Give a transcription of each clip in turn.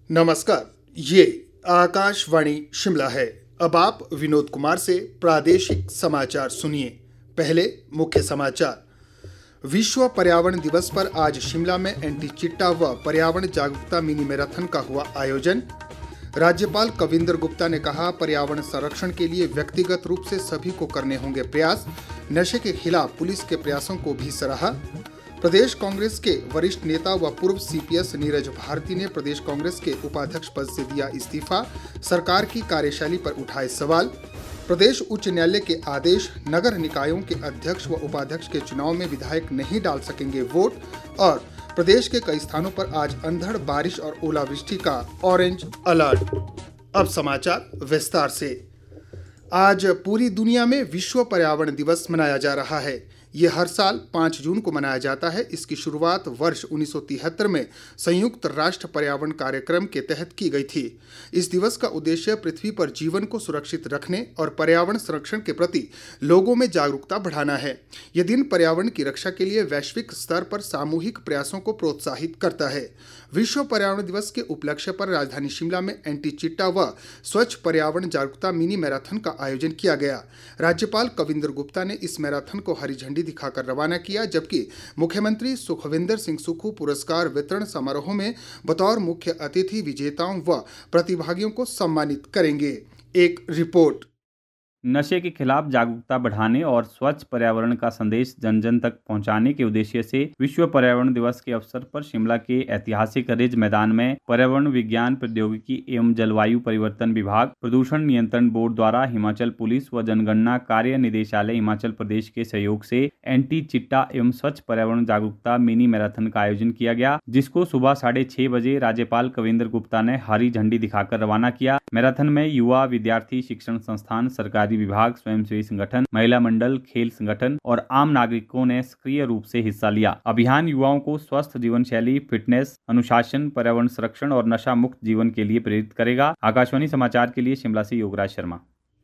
नमस्कार, ये आकाशवाणी शिमला है। अब आप विनोद कुमार से प्रादेशिक समाचार सुनिए। पहले मुख्य समाचार। विश्व पर्यावरण दिवस पर आज शिमला में एंटी चिट्टा व पर्यावरण जागरूकता मिनी मैराथन का हुआ आयोजन। राज्यपाल कविंद्र गुप्ता ने कहा, पर्यावरण संरक्षण के लिए व्यक्तिगत रूप से सभी को करने होंगे प्रयास। नशे के खिलाफ पुलिस के प्रयासों को भी सराहा। प्रदेश कांग्रेस के वरिष्ठ नेता व पूर्व सीपीएस नीरज भारती ने प्रदेश कांग्रेस के उपाध्यक्ष पद से दिया इस्तीफा। सरकार की कार्यशैली पर उठाए सवाल। प्रदेश उच्च न्यायालय के आदेश, नगर निकायों के अध्यक्ष व उपाध्यक्ष के चुनाव में विधायक नहीं डाल सकेंगे वोट। और प्रदेश के कई स्थानों पर आज अंधड़ बारिश और ओलावृष्टि का ऑरेंज अलर्ट। अब समाचार विस्तार से। आज पूरी दुनिया में विश्व पर्यावरण दिवस मनाया जा रहा है। ये हर साल 5 जून को मनाया जाता है। इसकी शुरुआत वर्ष 1973 में संयुक्त राष्ट्र पर्यावरण कार्यक्रम के तहत की गई थी। इस दिवस का उद्देश्य पृथ्वी पर जीवन को सुरक्षित रखने और पर्यावरण संरक्षण के प्रति लोगों में जागरूकता बढ़ाना है। यह दिन पर्यावरण की रक्षा के लिए वैश्विक स्तर पर सामूहिक प्रयासों को प्रोत्साहित करता है। विश्व पर्यावरण दिवस के उपलक्ष्य पर राजधानी शिमला में एंटी चिट्टा व स्वच्छ पर्यावरण जागरूकता मिनी मैराथन का आयोजन किया गया। राज्यपाल कविंद्र गुप्ता ने इस मैराथन को हरी झंडी दिखाकर रवाना किया, जबकि मुख्यमंत्री सुखविंदर सिंह सुक्खू पुरस्कार वितरण समारोह में बतौर मुख्य अतिथि विजेताओं व प्रतिभागियों को सम्मानित करेंगे। एक रिपोर्ट। नशे के खिलाफ जागरूकता बढ़ाने और स्वच्छ पर्यावरण का संदेश जन जन तक पहुंचाने के उद्देश्य से विश्व पर्यावरण दिवस के अवसर पर शिमला के ऐतिहासिक रिज मैदान में पर्यावरण विज्ञान प्रौद्योगिकी एवं जलवायु परिवर्तन विभाग, प्रदूषण नियंत्रण बोर्ड द्वारा हिमाचल पुलिस व जनगणना कार्य निदेशालय हिमाचल प्रदेश के सहयोग से एंटी चिट्टा एवं स्वच्छ पर्यावरण जागरूकता मिनी मैराथन का आयोजन किया गया, जिसको सुबह 6:30 बजे राज्यपाल कविंद्र गुप्ता ने हरी झंडी दिखाकर रवाना किया। मैराथन में युवा, विद्यार्थी, शिक्षण संस्थान, सरकारी विभाग, स्वयंसेवी संगठन, महिला मंडल, खेल संगठन और आम नागरिकों ने सक्रिय रूप से हिस्सा लिया। अभियान युवाओं को स्वस्थ जीवन शैली, फिटनेस, अनुशासन, पर्यावरण संरक्षण और नशा मुक्त जीवन के लिए प्रेरित करेगा। आकाशवाणी समाचार के लिए शिमला से योगराज शर्मा।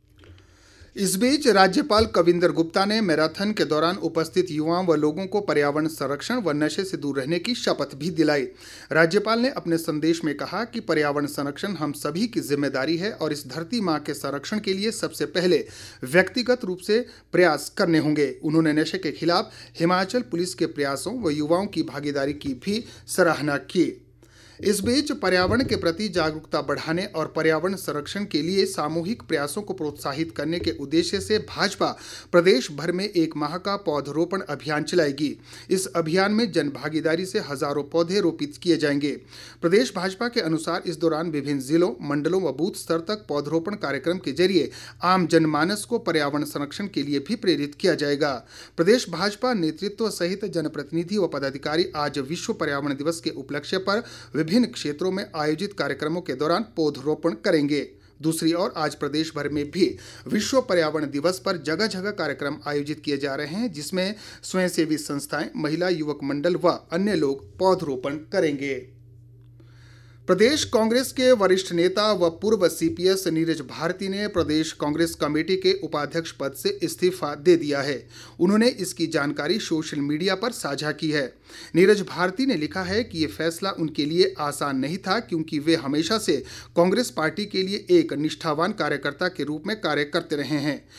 इस बीच राज्यपाल कविंद्र गुप्ता ने मैराथन के दौरान उपस्थित युवाओं व लोगों को पर्यावरण संरक्षण व नशे से दूर रहने की शपथ भी दिलाई। राज्यपाल ने अपने संदेश में कहा कि पर्यावरण संरक्षण हम सभी की जिम्मेदारी है और इस धरती माँ के संरक्षण के लिए सबसे पहले व्यक्तिगत रूप से प्रयास करने होंगे। उन्होंने नशे के खिलाफ हिमाचल पुलिस के प्रयासों व युवाओं की भागीदारी की भी सराहना की। इस बीच पर्यावरण के प्रति जागरूकता बढ़ाने और पर्यावरण संरक्षण के लिए सामूहिक प्रयासों को प्रोत्साहित करने के उद्देश्य से भाजपा प्रदेश भर में 1 माह का पौधरोपण अभियान चलाएगी। इस अभियान में जन भागीदारी से हजारों पौधे रोपित किए जाएंगे। प्रदेश भाजपा के अनुसार इस दौरान विभिन्न जिलों, मंडलों व बूथ स्तर तक पौधरोपण कार्यक्रम के जरिए आम जनमानस को पर्यावरण संरक्षण के लिए भी प्रेरित किया जाएगा। प्रदेश भाजपा नेतृत्व सहित जनप्रतिनिधि व पदाधिकारी आज विश्व पर्यावरण दिवस के उपलक्ष्य पर विभिन्न क्षेत्रों में आयोजित कार्यक्रमों के दौरान पौधरोपण करेंगे। दूसरी ओर आज प्रदेश भर में भी विश्व पर्यावरण दिवस पर जगह जगह कार्यक्रम आयोजित किए जा रहे हैं, जिसमें स्वयंसेवी संस्थाएं, महिला युवक मंडल व अन्य लोग पौधरोपण करेंगे। प्रदेश कांग्रेस के वरिष्ठ नेता व पूर्व सीपीएस नीरज भारती ने प्रदेश कांग्रेस कमेटी के उपाध्यक्ष पद से इस्तीफा दे दिया है। उन्होंने इसकी जानकारी सोशल मीडिया पर साझा की है। नीरज भारती ने लिखा है कि ये फैसला उनके लिए आसान नहीं था, क्योंकि वे हमेशा से कांग्रेस पार्टी के लिए एक निष्ठावान कार्यकर्ता के रूप में कार्य करते रहे हैं।